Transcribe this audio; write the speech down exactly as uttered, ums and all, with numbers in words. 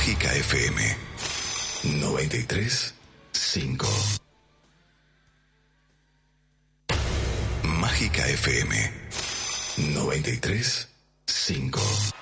Mágica F M noventa y tres punto cinco. Mágica F M noventa y tres punto cinco.